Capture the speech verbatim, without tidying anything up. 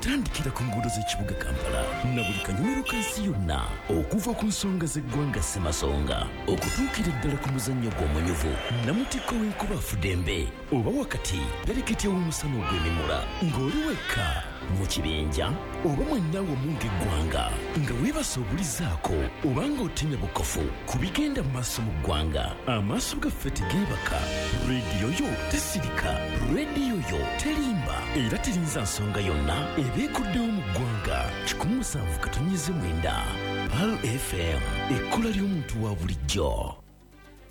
okutandikira ku nguudo z'ekibuga Kampala na buli kanyumiro kansi yonna okuva ku nsonga z'eggwanga Ssemasonga okutuukira ddala ku muzannyo gw'omunyuvu Namutikko w'enkuba Fudembe oba wakati pereketya w'omusana ogw'emimula ng'oli wekka mu kibinja oba mwenna wamu ng'eggwanga nga weebase obulizaako oba ng'otemya bukofu ku bigenda mu maaso mu ggwanga amaaso gaffe tegeebaka rediyo yo tesirika rediyo yo terimba era terinza nsonga yonna ebeekuddewo mu ggwanga kikumi musanvu katonnyeze mwenda P A L F M ekkola ly'omuntu wa bulijjo.